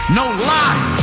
No lie.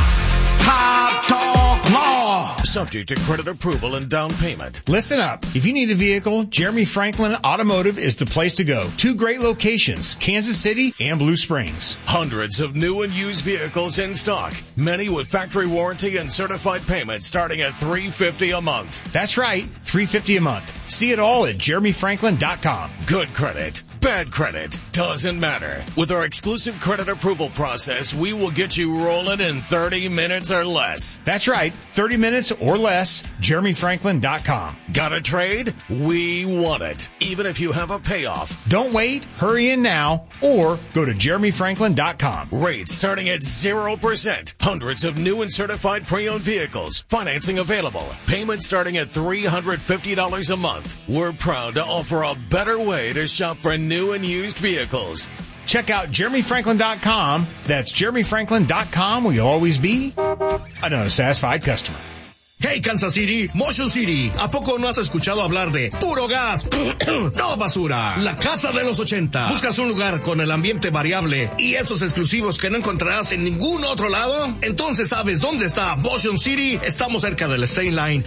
Top Talk Law. Subject to credit approval and down payment. Listen up. If you need a vehicle, Jeremy Franklin Automotive is the place to go. 2 great locations, Kansas City and Blue Springs. Hundreds of new and used vehicles in stock. Many with factory warranty and certified payment starting at $350 a month. That's right, $350 a month. See it all at jeremyfranklin.com. Good credit, bad credit, doesn't matter. With our exclusive credit approval process, we will get you rolling in 30 minutes or less. That's right, 30 minutes or less, jeremyfranklin.com. Got a trade? We want it, even if you have a payoff. Don't wait, hurry in now, or go to jeremyfranklin.com. Rates starting at 0%. Hundreds of new and certified pre-owned vehicles. Financing available. Payment starting at $350 a month. We're proud to offer a better way to shop for new and used vehicles. Check out jeremyfranklin.com. That's jeremyfranklin.com, where you'll always be another satisfied customer. Hey, Kansas City, Motion City. ¿A poco no has escuchado hablar de Puro Gas? No basura. La casa de los 80. ¿Buscas un lugar con el ambiente variable y esos exclusivos que no encontrarás en ningún otro lado? Entonces, ¿sabes dónde está Motion City? Estamos cerca del State Line,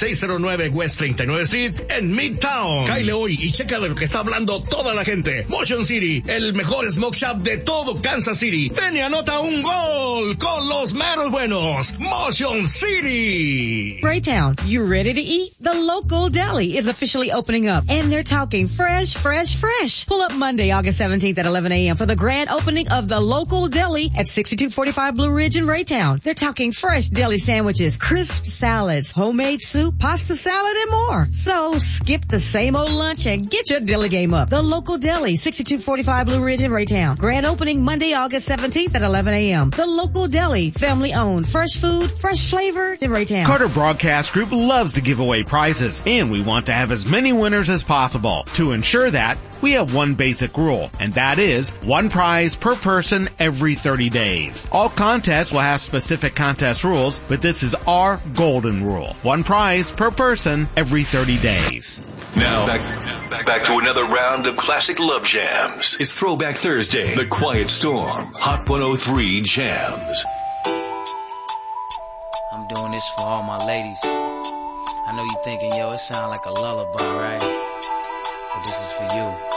1609 West 39 Street, en Midtown. Cáele hoy y checa de lo que está hablando toda la gente. Motion City, el mejor smoke shop de todo Kansas City. Ven y anota un gol con los meros buenos. Motion City. Raytown, you ready to eat? The Local Deli is officially opening up, and they're talking fresh, fresh, fresh. Pull up Monday, August 17th at 11 a.m. for the grand opening of the Local Deli at 6245 Blue Ridge in Raytown. They're talking fresh deli sandwiches, crisp salads, homemade soup, pasta salad, and more. So skip the same old lunch and get your deli game up. The Local Deli, 6245 Blue Ridge in Raytown. Grand opening Monday, August 17th at 11 a.m. The Local Deli, family owned, fresh food, fresh flavor in Raytown. Carter Broadcast Group loves to give away prizes, and we want to have as many winners as possible. To ensure that, we have one basic rule, and that is one prize per person every 30 days. All contests will have specific contest rules, but this is our golden rule. One prize per person every 30 days. Now, back to another round of classic love jams. It's Throwback Thursday, The Quiet Storm, Hot 103 Jams. I'm doing this for all my ladies. I know you thinking, yo, it sound like a lullaby, right? But this is for you.